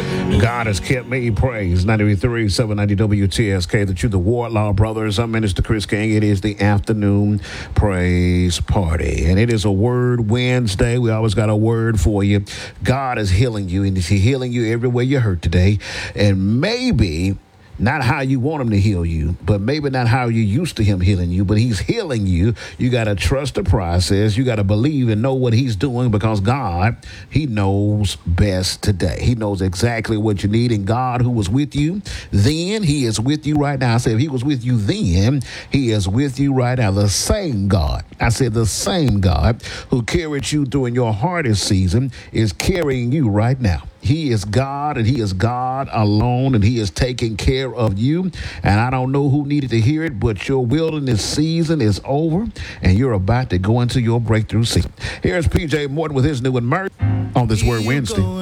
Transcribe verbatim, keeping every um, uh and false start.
God has kept me. Praise ninety-three point three, seven ninety W T S K, the Truth, the Wardlaw Brothers. I'm Minister Chris King. It is the afternoon praise party, and it is a Word Wednesday. We always got a word for you. God is healing you, and He's healing you everywhere you're hurt today. And maybe not how you want him to heal you, but maybe not how you're used to him healing you, but he's healing you. You got to trust the process. You got to believe and know what he's doing, because God, he knows best today. He knows exactly what you need. And God, who was with you then, he is with you right now. I said, if he was with you then, he is with you right now. The same God, I said, the same God who carried you during your hardest season is carrying you right now. He is God, and he is God alone, and he is taking care of you. And I don't know who needed to hear it, but your wilderness season is over, and you're about to go into your breakthrough season. Here's P J Morton with his new and merch on this Word Wednesday.